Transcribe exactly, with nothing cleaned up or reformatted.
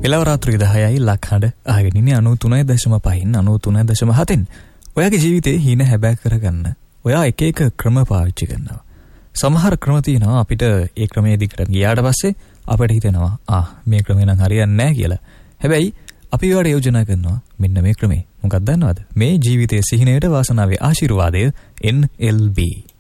එළව රාත්‍රී දහයයි ලක්හඬ අහගෙන ඉන්නේ අනූතුනයි දශම පහෙන් අනූතුනයි දශම හතෙන්. ඔයාගේ ජීවිතේ හීන හැබෑ කරගන්න ඔයා එක එක ක්‍රම පාවිච්චි කරනවා. සමහර ක්‍රම තියෙනවා අපිට ඒ ක්‍රමයේ දිගට ගියාට පස්සේ අපිට හිතෙනවා ආ මේ ක්‍රමේ නම් හරියන්නේ නැහැ කියලා. හැබැයි අපි ඒවට යෝජනා කරනවා මෙන්න මේ ක්‍රමේ. මොකක්ද දන්නවද? මේ ජීවිතයේ සිහිනයට වාසනාවේ ආශිර්වාදය N L B